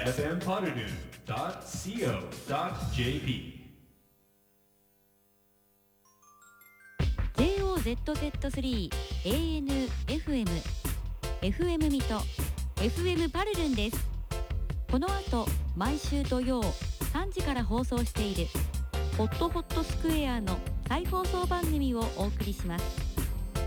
fmpotterdon.co.jp JOZZ3 ANFM FM 水戸 FM パルルンです。この後毎週土曜3時から放送しているホットホットスクエアの再放送番組をお送りします。